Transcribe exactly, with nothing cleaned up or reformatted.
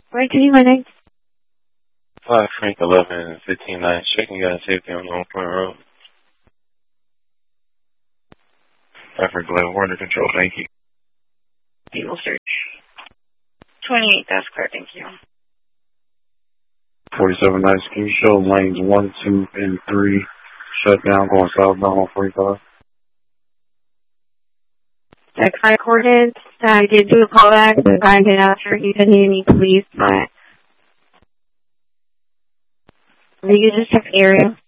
Right, can you my name? five Frank eleven fifteen nine. Checking gun safety on Long Point Road. Effort Glen Water Control, thank you. Eagle search. twenty-eight, that's clear, thank you. forty-seven nice. Can you show lanes one, two, and three shut down going southbound on forty-five? That's five coordinates. I did do a callback. The guy did after he said he needed police, but you just check the area.